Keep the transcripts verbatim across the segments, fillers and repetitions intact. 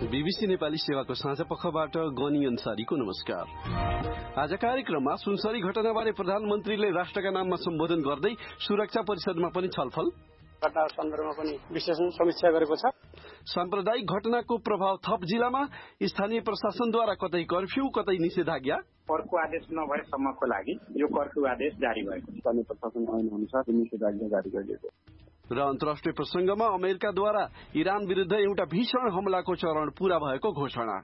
BBC Nepali सेवाको साँझ पखबाट गनी अन्सारीको नमस्कार। आज कार्यक्रममा सुनसरी घटनाबारे प्रधानमन्त्रीले राष्ट्रका नाममा सम्बोधन गर्दै सुरक्षा परिषदमा पनि छलफल, घटना सन्दर्भमा पनि विश्लेषण समीक्षा गरेको छ। साम्प्रदायिक घटनाको प्रभाव थप जिल्लामा, स्थानीय प्रशासनद्वारा कतै कर्फ्यू कतै निषेधाज्ञा, कर्फ्यू आदेश नभएसम्मको लागि यो कर्फ्यू आदेश जारी भएको छ। स्थानीय प्रशासन ऐन अनुसार निषेधाज्ञा जारी गरिएको र अन्तर्राष्ट्रिय प्रसंगमा अमेरिकाद्वारा इरान विरुद्ध एउटा भीषण हमलाको चरण पूरा भएको घोषणा।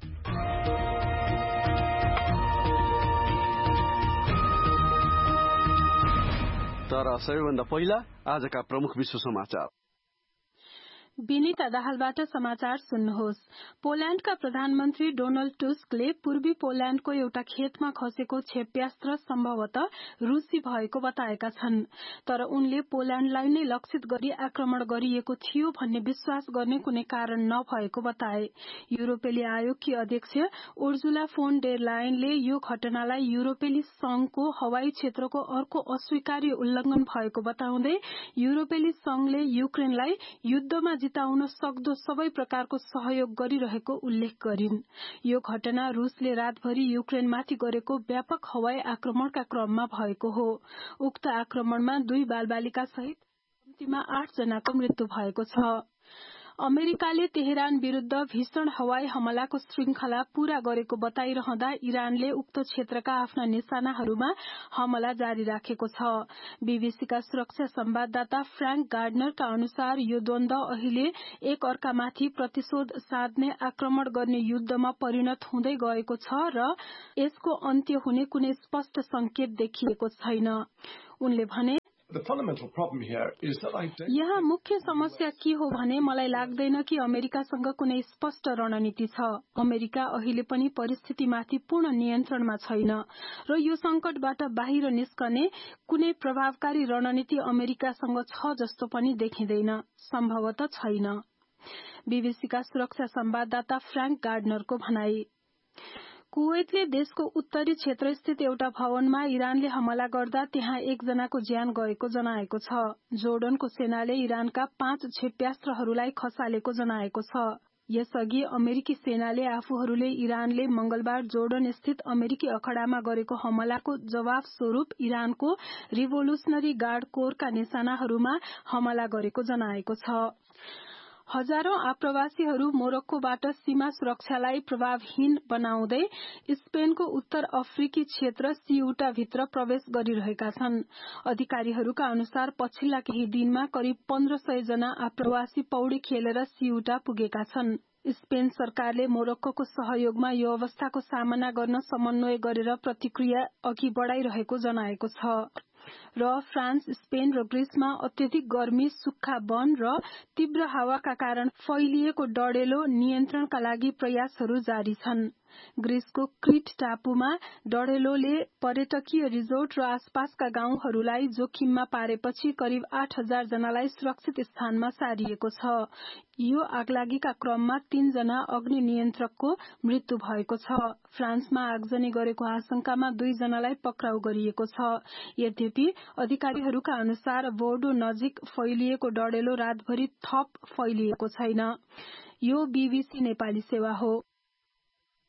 तर सबैभन्दा पहिला आजका प्रमुख विश्व समाचार। विनिता दाहालबाट समाचार सुन्नुहोस्। पोल्याण्डका प्रधानमन्त्री डोनाल्ड टुस्कले पूर्वी पोल्याण्डको एउटा खेतमा खसेको क्षेप्यास्त्र सम्भवतः रूसी भएको बताएका छन्, तर उनले पोल्याण्डलाई नै लक्षित गरी आक्रमण गरिएको थियो भन्ने विश्वास गर्ने कुनै कारण नभएको बताए। युरोपेली आयोगकी अध्यक्ष उर्जुला फोन डेर लायनले यो घटनालाई युरोपेली संघको हवाई क्षेत्रको अर्को अस्वीकार्य उल्लंघन भएको बताउँदै युरोपेली संघले युक्रेनलाई युद्धमा जिताउन सक्दो सबै प्रकारको सहयोग गरिरहेको उल्लेख गरिन्। यो घटना रूसले रातभरि युक्रेनमाथि गरेको व्यापक हवाई आक्रमणका क्रममा भएको हो। उक्त आक्रमणमा दुई बालबालिका सहित कम्तीमा आठ जनाको मृत्यु भएको छ। अमेरिकाले तेहरान विरूद्ध भीषण हवाई हमलाको श्रृंखला पूरा गरेको बताइरहँदा इरानले उक्त क्षेत्रका आफ्ना निशानाहरूमा हमला जारी राखेको छ। बीबीसीका सुरक्षा संवाददाता फ्रैंक गार्डनरका अनुसार यो द्वन्द अहिले एक अर्कामाथि प्रतिशोध साध्ने आक्रमण गर्ने युद्धमा परिणत हुँदै गएको छ र यसको अन्त्य हुने कुनै स्पष्ट संकेत देखिएको छैन। उनले भने, यहाँ मुख्य समस्या के हो भने मलाई लाग्दैन कि अमेरिकासँग कुनै स्पष्ट रणनीति छ। अमेरिका अहिले पनि परिस्थितिमाथि पूर्ण नियन्त्रणमा छैन र यो संकटबाट बाहिर निस्कने कुनै प्रभावकारी रणनीति अमेरिकासँग छ जस्तो पनि देखिँदैन। सम्भवतः छैन। बीबीसीका सुरक्षा संवाददाता फ्रैंक गार्डनरको भनाई। कुवैतले देशको उत्तरी क्षेत्रस्थित एउटा भवनमा इरानले हमला गर्दा त्यहाँ एकजनाको ज्यान गएको जनाएको छ। जोर्डनको सेनाले इरानका पाँच क्षेप्यास्त्रहरूलाई खसालेको जनाएको छ। यसअघि अमेरिकी सेनाले आफूहरूले इरानले मंगलबार जोर्डन स्थित अमेरिकी अखडामा गरेको हमलाको जवाब स्वरूप इरानको रिभोल्युशनरी गार्ड कोरका निशानाहरूमा हमला गरेको जनाएको छ। हजारौं आप्रवासीहरू मोरक्कोबाट सीमा सुरक्षालाई प्रभावहीन बनाउँदै स्पेनको उत्तर अफ्रिकी क्षेत्र सिउटा भित्र प्रवेश गरिरहेका छन्। अधिकारीहरूका अनुसार पछिल्ला केही दिनमा करिब पन्ध्र सय जना आप्रवासी पौडी खेलेर सिउटा पुगेका छन्। स्पेन सरकारले मोरक्कोको सहयोगमा यो अवस्थाको सामना गर्न समन्वय गरेर प्रतिक्रिया अघि बढ़ाइरहेको जनाएको छ। र फ्रान्स, स्पेन र ग्रीसमा अत्यधिक गर्मी, सुक्खा वन र तीव्र हावाका कारण फैलिएको डढेलो नियन्त्रणका लागि प्रयासहरू जारी छन्। ग्रीसको क्रीट टापुमा डढेलोले पर्यटकीय रिजोर्ट र आसपासका गाउँहरूलाई जोखिममा पारेपछि करिब आठ हजार जनालाई सुरक्षित स्थानमा सारिएको छ। यो आगलागीका क्रममा तीन जना अग्नि नियन्त्रकको मृत्यु भएको छ। फ्रान्समा आगजनी गरेको आशंकामा दुई जनालाई पक्राउ गरिएको छ। यद्यपि अधिकारीहरूका अनुसार बोर्डो नजिक फैलिएको डढेलो रातभरि थप फैलिएको छैन। यो बीबीसी नेपाली सेवा हो।